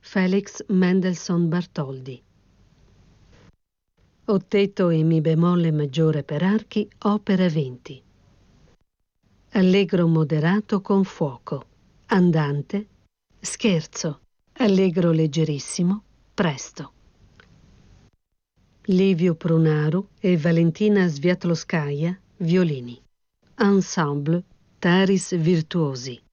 Felix Mendelssohn Bartholdy. Otteto in mi bemolle maggiore per archi, opera 20. Allegro moderato con fuoco, andante, scherzo, allegro leggerissimo, presto. Livio Prunaru e Valentina Sviatlowskaja, violini. Ensemble Taris Virtuosi.